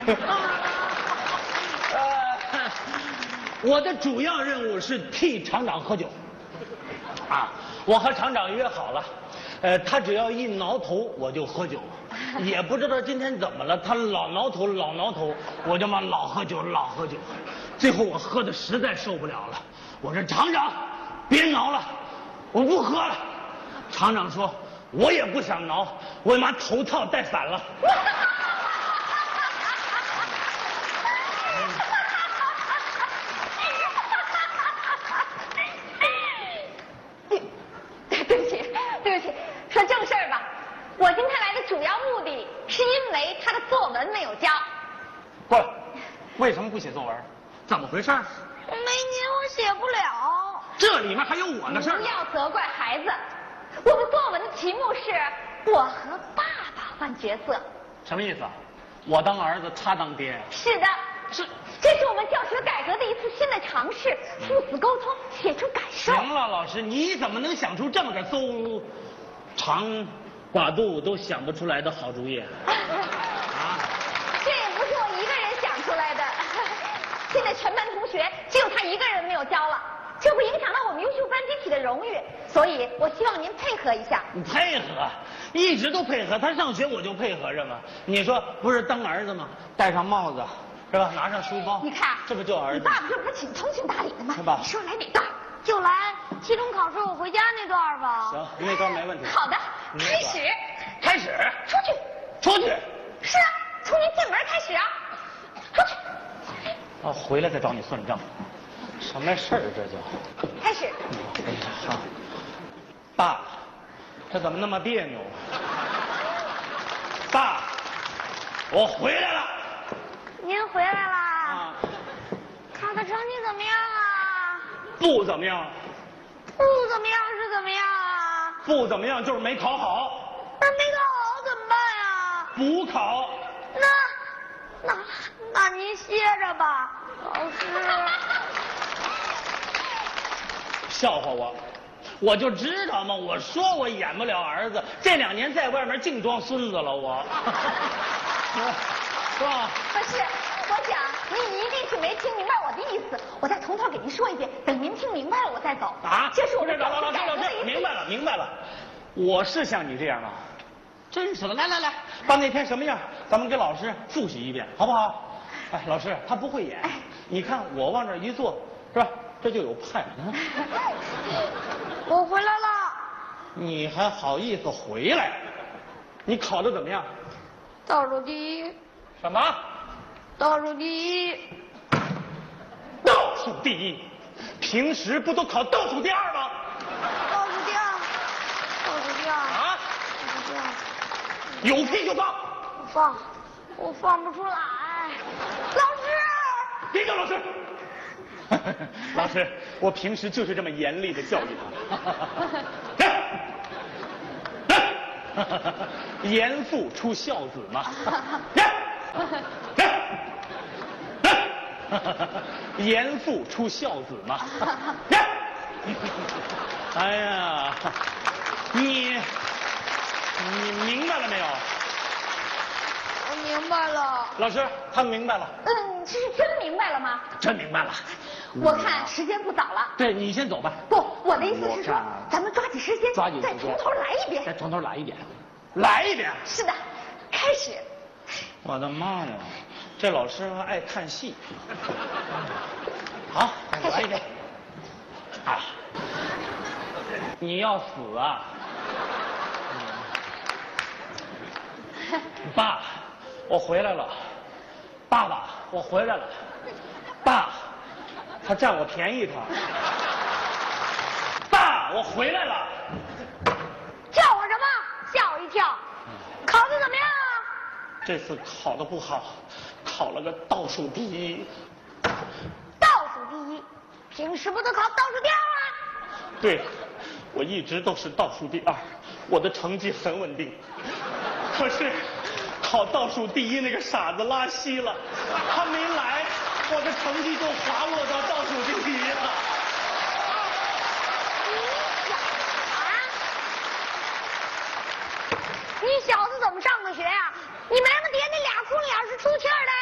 我的主要任务是替厂长喝酒。啊，我和厂长约好了，他只要一挠头我就喝酒，也不知道今天怎么了，他老挠头老挠头，我就嘛老喝酒老喝酒，最后我喝的实在受不了了，我说厂长别挠了，我不喝了。厂长说我也不想挠，我妈头套戴反了。 说正事儿吧，我今天来的主要目的是因为他的作文没有交。 不，为什么不写作文？怎么回事？ 没您我写不了。 这里面还有我的事儿。 不要责怪孩子，我的作文的题目是我和爸爸换角色。 什么意思？我当儿子，他当爹。 是的，这是我们教学改革的一次新的尝试，父子沟通，写出感受。 行了，老师，你怎么能想出这么个邹长寡肚都想不出来的好主意？啊， 这也不是我一个人想出来的，现在全班同学只有他一个人没有交了，这不影响到我们优秀班集体的荣誉，所以我希望您配合一下。 你配合，一直都配合，他上学我就配合着嘛。你说不是当儿子吗？戴上帽子是吧？拿上书包， 你看， 这不就儿子？ 你爸爸这不是挺通情达理的吗？ 是吧？ 你说来哪段？就来期中考试我回家那段吧。 行，那段没问题。 好的，开始。 开始。 出去。 出去。是啊，从您进门开始啊。出去。 啊，回来再找你算账。什么事儿这叫？ 开始。 好。爸，这怎么那么别扭？爸，我回来了。 您回来啦？ 啊。 考的成绩怎么样啊？ 不怎么样。 不怎么样是怎么样啊？ 不怎么样就是没考好。 那没考好怎么办呀？ 补考。 那您歇着吧，老师。 笑话我，我就知道嘛，我说我演不了儿子，这2年在外面净装孙子了我。是吧？ 不是，我想您一定是没听明白我的意思，我再从头给您说一遍，等您听明白了我再走。 啊， 这是我们老师，明白了，我是像你这样吗？真是的，来，把那天什么样，咱们给老师复习一遍，好不好？哎，老师他不会演，你看我往这一坐，是吧？这就有派。 我回来了。 你还好意思回来？你考的怎么样？ 倒数第一。 什么？ 倒数第一。 倒数第一？平时不都考倒数第二吗？ 倒数第二。倒数第二。 啊？ 倒数第二。 有屁就放。 我放不出来。老师。 别叫老师。老师，我平时就是这么严厉的教育他。严父出孝子嘛。严父出孝子嘛。哎呀，你明白了没有？ 我明白了。 老师，他明白了。 这是真明白了吗？ 真明白了。 我看时间不早了。 对，你先走吧。 不，我的意思是说，咱们抓紧时间，再从头来一遍。 再从头来一遍。来一遍。 是的，开始。 我的妈呀，这老师还爱看戏。好，来一遍。啊，你要死啊！爸，我回来了。爸爸，我回来了。爸，他占我便宜他。爸，我回来了。 叫我什么？吓我一跳。考的怎么样啊？ 这次考得不好，考了个倒数第一。 倒数第一？平时不都考倒数第二吗？ 对，我一直都是倒数第二，我的成绩很稳定。可是考倒数第一那个傻子拉稀了，他没来，我的成绩就滑落到倒数第一了。 你小子怎么上的学呀？你埋伏爹那俩哭脸是出气儿的。